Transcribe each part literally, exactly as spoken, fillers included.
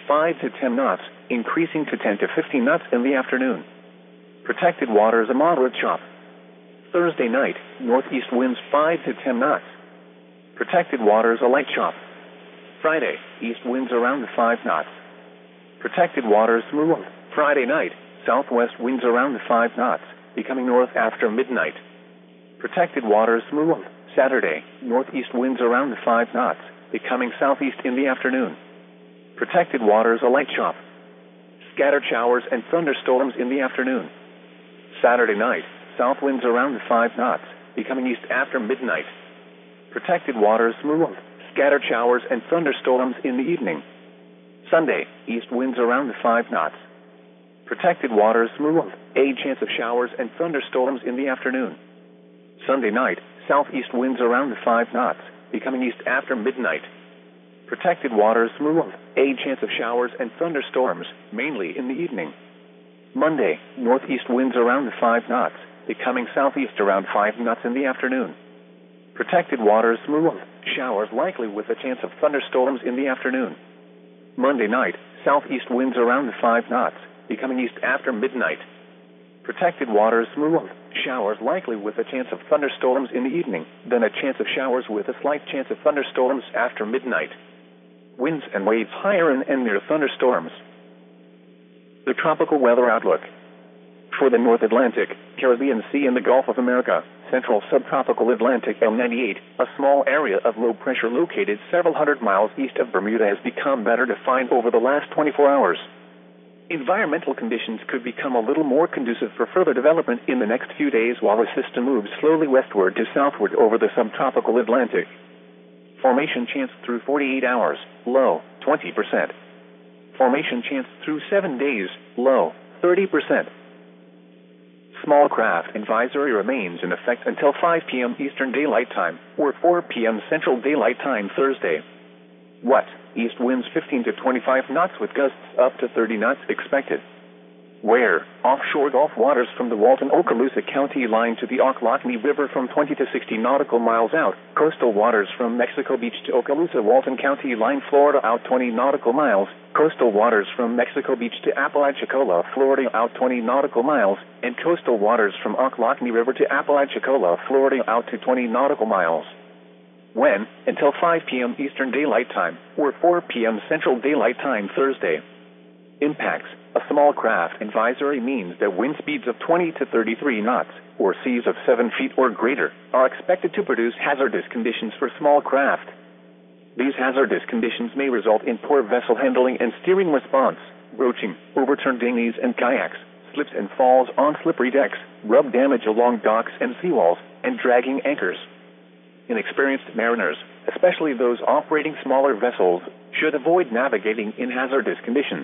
five to ten knots, increasing to ten to fifteen knots in the afternoon. Protected waters a moderate chop. Thursday night, northeast winds five to ten knots. Protected waters a light chop. Friday, east winds around five knots. Protected waters smooth. Friday night, southwest winds around five knots, becoming north after midnight. Protected waters smooth. Saturday, northeast winds around five knots, becoming southeast in the afternoon. Protected waters a light chop. Scattered showers and thunderstorms in the afternoon. Saturday night, south winds around five knots, becoming east after midnight. Protected waters smooth. Scattered showers and thunderstorms in the evening. Sunday, east winds around five knots. Protected waters smooth. A chance of showers and thunderstorms in the afternoon. Sunday night, southeast winds around five knots, becoming east after midnight. Protected waters smooth. A chance of showers and thunderstorms, mainly in the evening. Monday, northeast winds around five knots, becoming southeast around five knots in the afternoon. Protected waters smooth. Showers likely with a chance of thunderstorms in the afternoon. Monday night, southeast winds around five knots, becoming east after midnight. Protected waters smooth. Showers likely with a chance of thunderstorms in the evening, then a chance of showers with a slight chance of thunderstorms after midnight. Winds and waves higher and, and near thunderstorms. The tropical weather outlook. For the North Atlantic, Caribbean Sea and the Gulf of America, Central Subtropical Atlantic L ninety-eight, a small area of low pressure located several hundred miles east of Bermuda has become better defined over the last twenty-four hours. Environmental conditions could become a little more conducive for further development in the next few days while the system moves slowly westward to southward over the subtropical Atlantic. Formation chance through forty-eight hours, low, twenty percent. Formation chance through seven days, low, thirty percent. Small craft advisory remains in effect until five p.m. Eastern Daylight Time, or four p.m. Central Daylight Time Thursday. What? East winds fifteen to twenty-five knots with gusts up to thirty knots expected. Where? Offshore Gulf waters from the Walton-Okaloosa County line to the Ocklawahamie River from twenty to sixty nautical miles out. Coastal waters from Mexico Beach to Okaloosa Walton County line, Florida out twenty nautical miles. Coastal waters from Mexico Beach to Apalachicola, Florida out twenty nautical miles. And coastal waters from Ocklawahamie River to Apalachicola, Florida out to twenty nautical miles. When? Until five p.m. Eastern Daylight Time, or four p.m. Central Daylight Time Thursday. Impacts. A small craft advisory means that wind speeds of twenty to thirty-three knots, or seas of seven feet or greater, are expected to produce hazardous conditions for small craft. These hazardous conditions may result in poor vessel handling and steering response, broaching, overturned dinghies and kayaks, slips and falls on slippery decks, rub damage along docks and seawalls, and dragging anchors. Inexperienced mariners, especially those operating smaller vessels, should avoid navigating in hazardous conditions.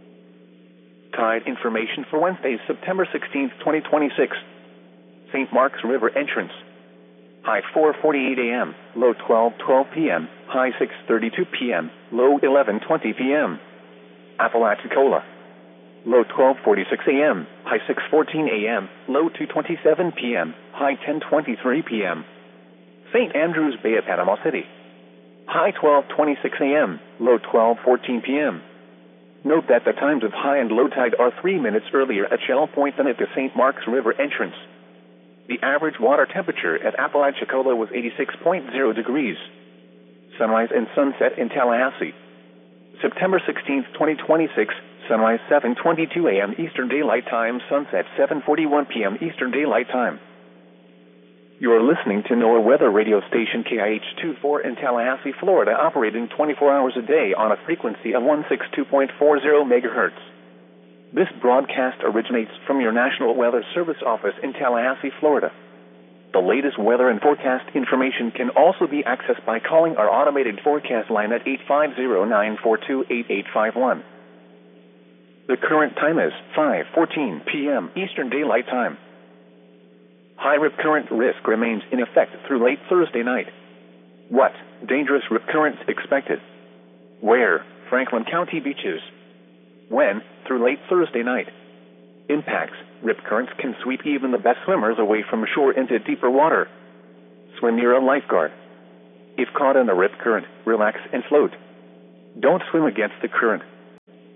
Tide information for Wednesday, September sixteenth, twenty twenty-six. Saint Mark's River entrance. High four forty-eight a.m., low twelve twelve p.m., high six thirty-two p.m., low eleven twenty p.m. Apalachicola. Low twelve forty-six a.m., high six fourteen a.m., low two twenty-seven p.m., high ten twenty-three p.m. Saint Andrews Bay at Panama City. High twelve twenty-six a.m., low twelve fourteen p.m. Note that the times of high and low tide are three minutes earlier at Shell Point than at the Saint Mark's River entrance. The average water temperature at Apalachicola was eighty-six point zero degrees. Sunrise and sunset in Tallahassee. September sixteenth, twenty twenty-six, sunrise seven twenty-two a.m. Eastern Daylight Time, sunset seven forty-one p.m. Eastern Daylight Time. You are listening to NOAA Weather Radio Station K I H twenty-four in Tallahassee, Florida, operating twenty-four hours a day on a frequency of one sixty-two point four zero megahertz. This broadcast originates from your National Weather Service office in Tallahassee, Florida. The latest weather and forecast information can also be accessed by calling our automated forecast line at eight five zero, nine four two, eight eight five one. The current time is five fourteen p.m. Eastern Daylight Time. High rip current risk remains in effect through late Thursday night. What? Dangerous rip currents expected. Where? Franklin County beaches. When? Through late Thursday night. Impacts. Rip currents can sweep even the best swimmers away from shore into deeper water. Swim near a lifeguard. If caught in a rip current, relax and float. Don't swim against the current.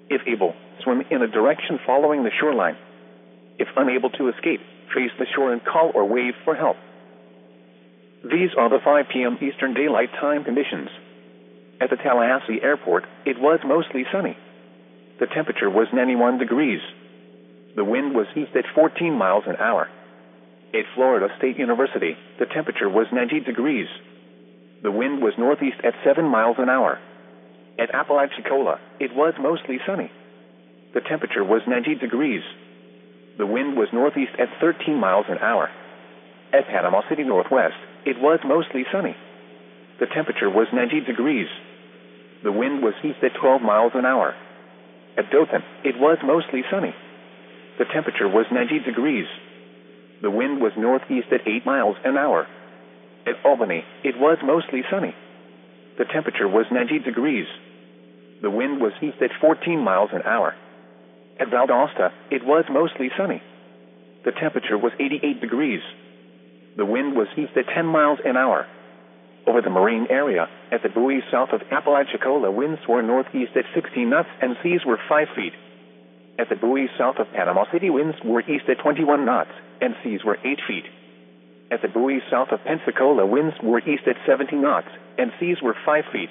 If able, swim in a direction following the shoreline. If unable to escape, face the shore and call or wave for help. These are the five p m Eastern Daylight Time conditions. At the Tallahassee Airport, it was mostly sunny. The temperature was ninety-one degrees. The wind was east at fourteen miles an hour. At Florida State University, the temperature was ninety degrees. The wind was northeast at seven miles an hour. At Apalachicola, it was mostly sunny. The temperature was ninety degrees. The wind was northeast at thirteen miles an hour. At Panama City Northwest, it was mostly sunny. The temperature was ninety degrees. The wind was east at twelve miles an hour. At Dothan, it was mostly sunny. The temperature was ninety degrees. The wind was northeast at eight miles an hour. At Albany, it was mostly sunny. The temperature was ninety degrees. The wind was east at fourteen miles an hour. At Valdosta, it was mostly sunny. The temperature was eighty-eight degrees. The wind was east at ten miles an hour. Over the marine area, at the buoys south of Apalachicola, winds were northeast at sixteen knots and seas were five feet. At the buoys south of Panama City, winds were east at twenty-one knots and seas were eight feet. At the buoys south of Pensacola, winds were east at seventeen knots and seas were five feet.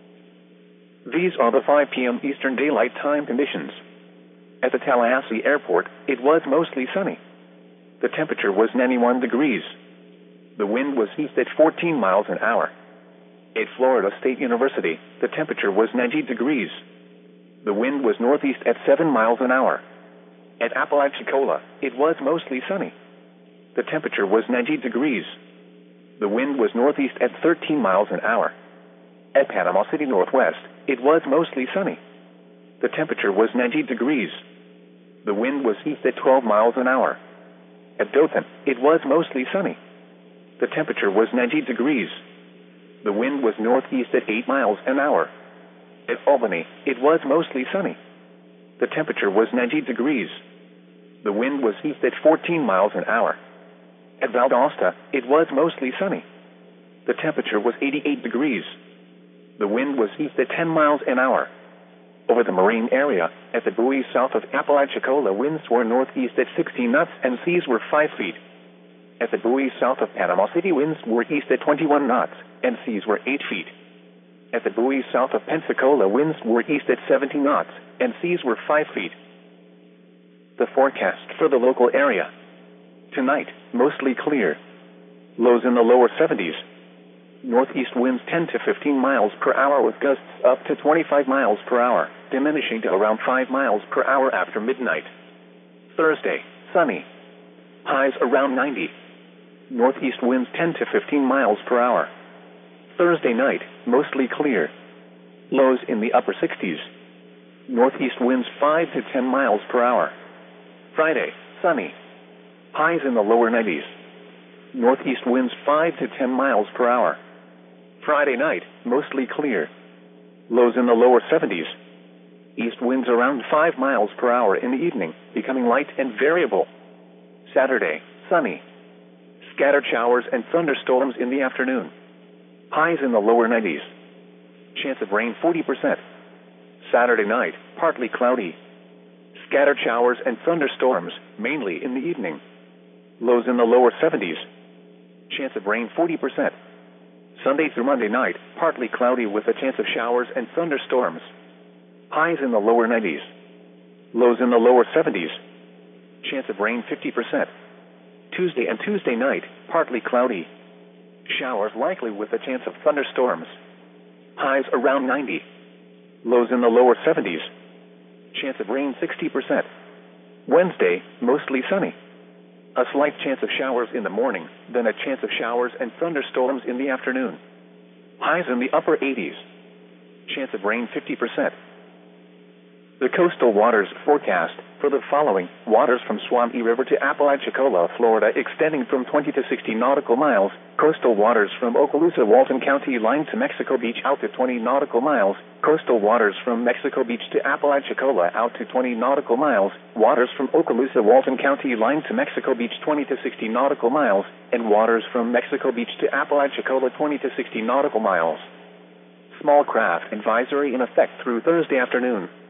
These are the five p m Eastern Daylight Time conditions. At the Tallahassee Airport, it was mostly sunny. The temperature was ninety-one degrees. The wind was east at fourteen miles an hour. At Florida State University, the temperature was ninety degrees. The wind was northeast at seven miles an hour. At Apalachicola, it was mostly sunny. The temperature was ninety degrees. The wind was northeast at thirteen miles an hour. At Panama City Northwest, it was mostly sunny. The temperature was ninety degrees. The wind was east at twelve miles an hour. At Dothan, it was mostly sunny. The temperature was ninety degrees. The wind was northeast at eight miles an hour. At Albany, it was mostly sunny. The temperature was ninety degrees. The wind was east at fourteen miles an hour. At Valdosta, it was mostly sunny. The temperature was eighty-eight degrees. The wind was east at ten miles an hour. Over the marine area, at the buoys south of Apalachicola, winds were northeast at sixteen knots and seas were five feet. At the buoys south of Panama City, winds were east at twenty-one knots and seas were eight feet. At the buoys south of Pensacola, winds were east at seventeen knots and seas were five feet. The forecast for the local area. Tonight, mostly clear. Lows in the lower seventies. Northeast winds ten to fifteen miles per hour with gusts up to twenty-five miles per hour, diminishing to around five miles per hour after midnight. Thursday, sunny. Highs around ninety. Northeast winds ten to fifteen miles per hour. Thursday night, mostly clear. Lows in the upper sixties. Northeast winds five to ten miles per hour. Friday, sunny. Highs in the lower nineties. Northeast winds five to ten miles per hour. Friday night, mostly clear. Lows in the lower seventies. East winds around five miles per hour in the evening, becoming light and variable. Saturday, sunny. Scattered showers and thunderstorms in the afternoon. Highs in the lower nineties. Chance of rain forty percent. Saturday night, partly cloudy. Scattered showers and thunderstorms, mainly in the evening. Lows in the lower seventies. Chance of rain forty percent. Sunday through Monday night, partly cloudy with a chance of showers and thunderstorms. Highs in the lower nineties. Lows in the lower seventies. Chance of rain fifty percent. Tuesday and Tuesday night, partly cloudy. Showers likely with a chance of thunderstorms. Highs around ninety. Lows in the lower seventies. Chance of rain sixty percent. Wednesday, mostly sunny. A slight chance of showers in the morning, then a chance of showers and thunderstorms in the afternoon. Highs in the upper eighties. Chance of rain fifty percent. The coastal waters forecast for the following: waters from Suwannee River to Apalachicola, Florida, extending from twenty to sixty nautical miles. Coastal waters from Okaloosa, Walton County line to Mexico Beach out to twenty nautical miles. Coastal waters from Mexico Beach to Apalachicola out to twenty nautical miles. Waters from Okaloosa, Walton County line to Mexico Beach twenty to sixty nautical miles. And waters from Mexico Beach to Apalachicola twenty to sixty nautical miles. Small craft advisory in effect through Thursday afternoon.